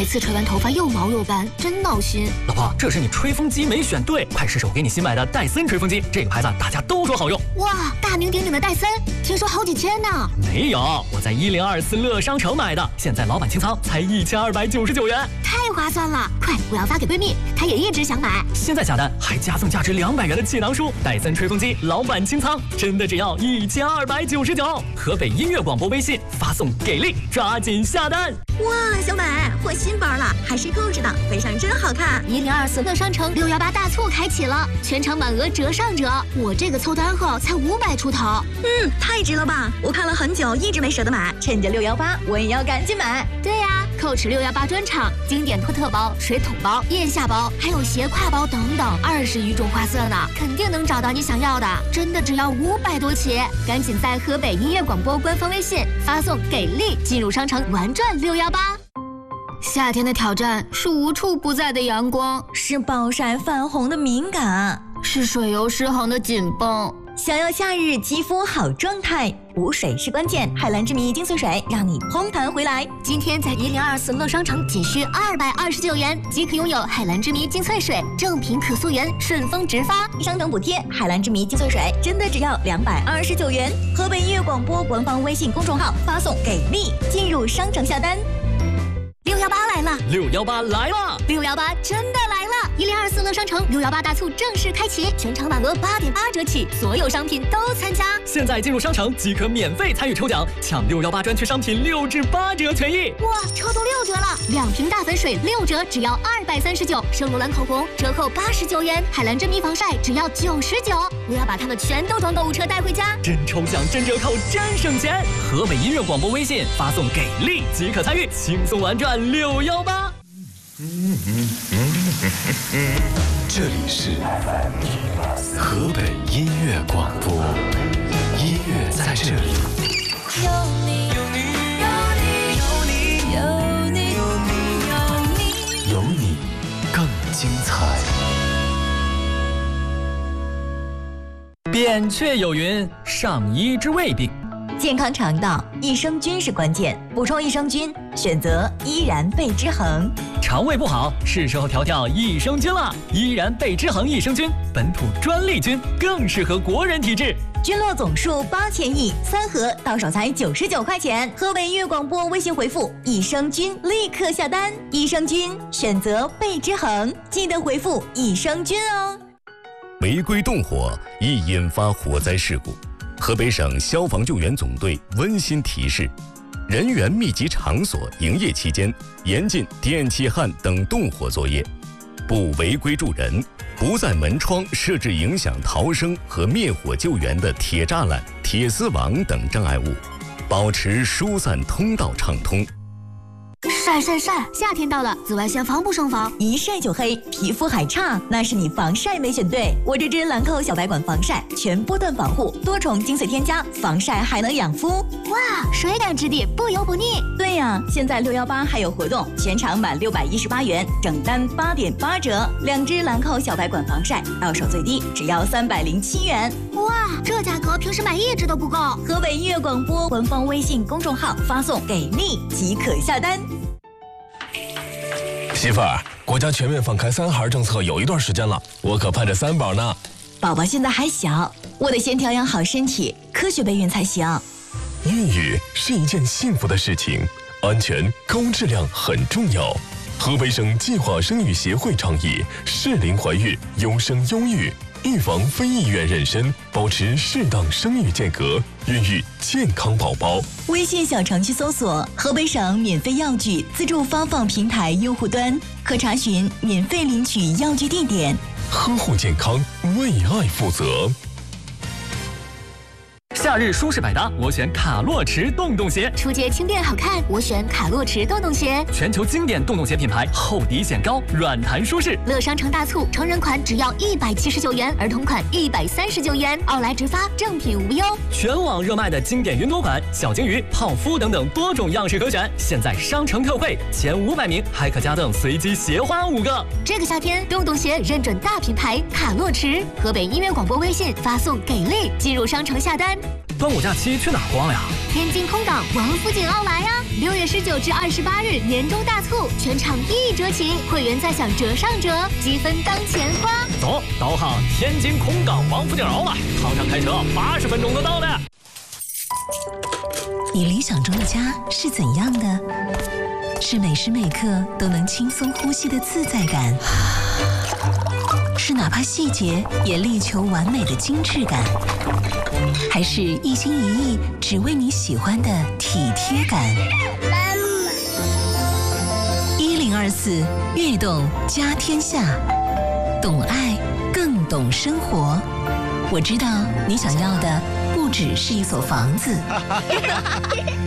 次吹完头发又毛又斑，真闹心。 老婆，这是你吹风机没选对，快试试我给你新买的戴森吹风机，这个牌子大家都说好用。 哇，大名鼎鼎的戴森，听说好几千呢。 没有，我在1024乐商城买的，现在老板清仓才1299元， 太划算了！快，我要发给闺蜜，她也一直想买。 现在下单还加赠价值200元的气囊书，戴森吹风机老板清仓，真的只要1299。河北音乐广播微信发送给力，抓紧下单！ 哇，小美换新包了，还是购置的，背上真好看。 1024乐商城618大促开启了，全场满额折上折，我这个凑单后才500出头。 太值了吧！我看了很久，一直没舍得买，趁着618，我也要赶紧买。 对呀，Coach 618专场，经典托特包、水桶包、腋下包，还有斜挎包等等，20余种花色呢，肯定能找到你想要的。真的只要500多起，赶紧在河北音乐广播官方微信发送给力，进入商城玩转618。夏天的挑战是无处不在的阳光， 是暴晒泛红的敏感， 是水油失衡的紧绷。 想要夏日肌肤好状态，补水是关键。海蓝之谜精粹水让你嘭弹回来。 今天在1024乐商城仅需229元即可拥有海蓝之谜精粹水，正品可溯源，顺丰直发， 商等补贴。海蓝之谜精粹水真的只要229元。河北音乐广播官方微信公众号发送给力，进入商城下单。 618来了 ，618来了 ，618真的来了！1024乐商城618大促正式开启，全场满额8.8折起，所有商品都参加。 现在进入商城即可免费参与抽奖，抢618专区商品6至8折权益。 哇，抽动6折了！2瓶大粉水6折，只要239；圣罗兰口红折扣89元，海蓝真咪防晒只要99。我要把它们全都装购物车带回家， 真抽奖，真折扣，真省钱！河北音乐广播微信发送给力即可参与，轻松玩转618。 这里是河北音乐广播，音乐在这里。 有你，有你，有你，有你，有你， 有你更精彩。 扁鹊有云：上医之未病。 健康肠道，益生菌是关键，补充益生菌，选择依然贝之恒。 肠胃不好，是时候调调益生菌了。依然贝之恒益生菌，本土专利菌，更适合国人体质。 菌落总数8000亿，3盒到手才99块钱。河北音乐广播微信回复益生菌，立刻下单。益生菌选择贝之恒，记得回复益生菌哦。 违规动火易引发火灾事故。河北省消防救援总队温馨提示：人员密集场所营业期间，严禁电气焊等动火作业，不违规助人，不在门窗设置影响逃生和灭火救援的铁栅栏、铁丝网等障碍物，保持疏散通道畅通。 晒晒晒！夏天到了，紫外线防不胜防， 一晒就黑，皮肤还差，那是你防晒没选对。我这支兰蔻小白管防晒，全波段保护，多重精粹添加，防晒还能养肤。 哇，水感质地，不油不腻。 对呀，现在618还有活动，全场满618元，整单8.8折。2支兰蔻小白管防晒，到手最低只要307元。 哇，这价格平时买1支都不够。 河北音乐广播官方微信公众号发送给力即可下单。 媳妇儿，国家全面放开3孩政策有一段时间了，我可盼着3宝呢。 宝宝现在还小，我得先调养好身体，科学备孕才行。 孕育是一件幸福的事情，安全高质量很重要。河北省计划生育协会倡议适龄怀孕，优生优育，预防非意愿妊娠，保持适当生育间隔，孕育健康宝宝。 微信小程序搜索河北省免费药具自助发放平台用户端，可查询免费领取药具地点。 呵护健康，为爱负责。 夏日舒适百搭，我选卡洛驰洞洞鞋。 出街轻便好看，我选卡洛驰洞洞鞋。 全球经典洞洞鞋品牌，厚底显高，软弹舒适。 乐商城大促，成人款只要179元，儿童款139元，奥莱直发，正品无忧。 全网热卖的经典云朵款、小鲸鱼、泡芙等等多种样式可选，现在商城特惠，前500名还可加赠随机鞋花5个。 这个夏天，洞洞鞋认准大品牌卡洛驰。河北音乐广播微信发送给力，进入商城下单。 端午假期去哪逛呀？ 天津空港王府井奥莱呀。 6月19至28日年终大促，全场1折起，会员再享折上折，积分当钱花。 走，导航天津空港王府井奥了，航上开车80分钟就到了。 你理想中的家是怎样的？是每时每刻都能轻松呼吸的自在感，是哪怕细节也力求完美的精致感，还是一心一意只为你喜欢的体贴感？1024悦动家天下，懂爱更懂生活。我知道你想要的不只是一所房子。